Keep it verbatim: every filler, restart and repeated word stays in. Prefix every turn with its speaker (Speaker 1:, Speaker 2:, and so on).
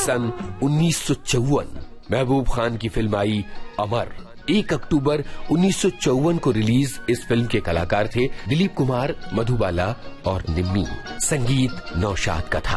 Speaker 1: सन उन्नीस सौ चौवन महबूब खान की फिल्म आई अमर। एक अक्टूबर उन्नीस सौ चौवन को रिलीज इस फिल्म के कलाकार थे दिलीप कुमार, मधुबाला और निम्मी। संगीत नौशाद का था।